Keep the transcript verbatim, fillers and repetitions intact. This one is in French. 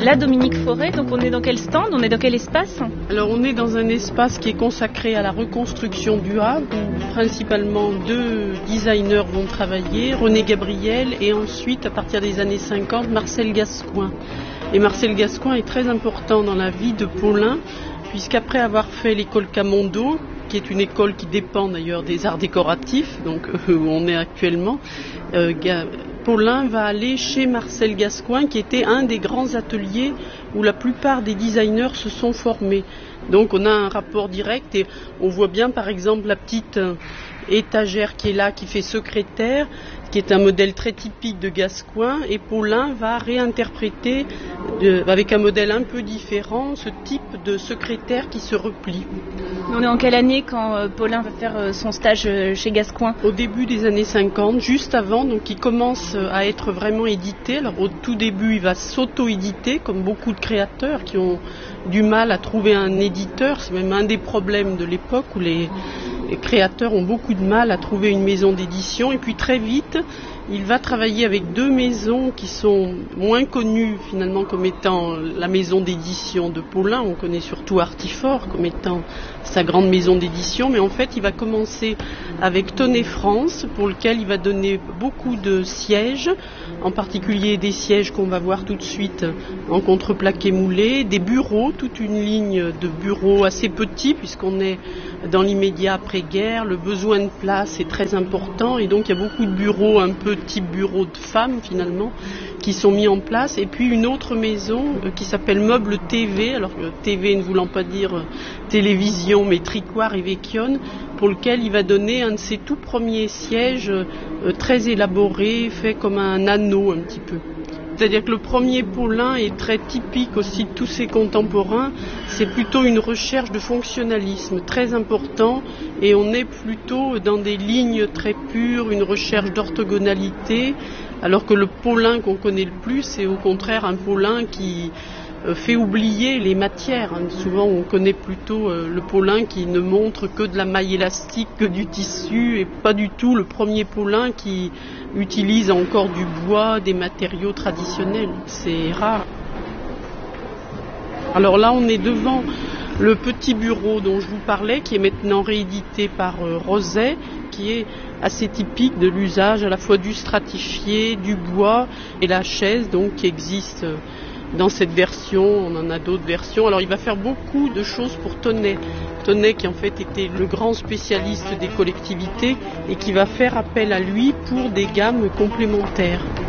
Là, Dominique Forêt, donc on est dans quel stand? On est dans quel espace? Alors on est dans un espace qui est consacré à la reconstruction du Havre, où principalement deux designers vont travailler, René Gabriel et ensuite, à partir des années cinquante, Marcel Gascoin. Et Marcel Gascoin est très important dans la vie de Paulin, puisqu'après avoir fait l'école Camondo, qui est une école qui dépend d'ailleurs des arts décoratifs, donc euh, où on est actuellement, euh, Paulin va aller chez Marcel Gascoin, qui était un des grands ateliers où la plupart des designers se sont formés. Donc on a un rapport direct et on voit bien par exemple la petite euh, étagère qui est là, qui fait secrétaire, qui est un modèle très typique de Gascoin, et Paulin va réinterpréter de, avec un modèle un peu différent ce type de secrétaire qui se replie. On est en quelle année quand euh, Paulin va faire euh, son stage euh, chez Gascoin? Au début des années cinquante, juste avant, donc il commence à être vraiment édité. Alors au tout début, il va s'auto-éditer, comme beaucoup de créateurs qui ont du mal à trouver un éditeur. C'est même un des problèmes de l'époque où les Les créateurs ont beaucoup de mal à trouver une maison d'édition, et puis très vite il va travailler avec deux maisons qui sont moins connues finalement comme étant la maison d'édition de Paulin. On connaît surtout Artifort comme étant sa grande maison d'édition, mais en fait il va commencer avec Tonnet France, pour lequel il va donner beaucoup de sièges, en particulier des sièges qu'on va voir tout de suite en contreplaqué moulé, des bureaux, toute une ligne de bureaux assez petits puisqu'on est dans l'immédiat après-guerre, le besoin de place est très important et donc il y a beaucoup de bureaux un peu type bureau de femmes finalement qui sont mis en place, et puis une autre maison euh, qui s'appelle Meuble T V, alors euh, T V ne voulant pas dire euh, télévision mais Tricoire et Vecchione, pour lequel il va donner un de ses tout premiers sièges euh, très élaborés, fait comme un anneau un petit peu. C'est-à-dire que le premier Paulin est très typique aussi de tous ses contemporains, c'est plutôt une recherche de fonctionnalisme très important et on est plutôt dans des lignes très pures, une recherche d'orthogonalité, alors que le Paulin qu'on connaît le plus c'est au contraire un Paulin qui fait oublier les matières. Souvent on connaît plutôt le Paulin qui ne montre que de la maille élastique, que du tissu, et pas du tout le premier Paulin qui utilise encore du bois, des matériaux traditionnels. C'est rare. Alors là on est devant le petit bureau dont je vous parlais, qui est maintenant réédité par Roset, qui est assez typique de l'usage à la fois du stratifié, du bois, et la chaise donc qui existe dans cette version. On en a d'autres versions. Alors il va faire beaucoup de choses pour Tonnet. Tonnet qui en fait était le grand spécialiste des collectivités et qui va faire appel à lui pour des gammes complémentaires.